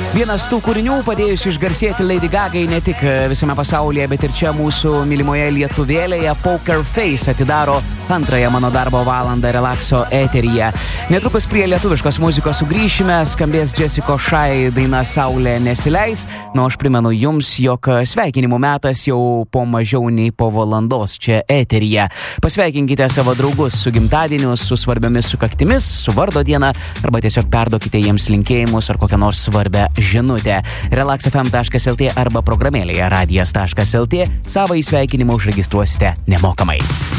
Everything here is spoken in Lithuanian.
Vienas tų kūrinių padėjusių išgarsėti Lady Gagai ne tik visame pasaulyje, bet ir čia mūsų mylimoje lietuvėlėje. Poker Face atidaro antrąją mano darbo valandą relakso eteryje. Netrukus prie lietuviškos muzikos sugrįšime, skambės Jessica Shy daina Saulė nesileis. Aš primenu jums, jog sveikinimų metas jau po mažiau nei po valandos čia eteryje. Pasveikinkite savo draugus su gimtadieniu, su svarbiomis sukaktimis, su vardo diena, arba tiesiog perduokite jiems linkėjimus ar kokią nors svarbę žinutę. relaxfm.lt arba programėlėje radijas.lt savo įsveikinimą užregistruosite nemokamai.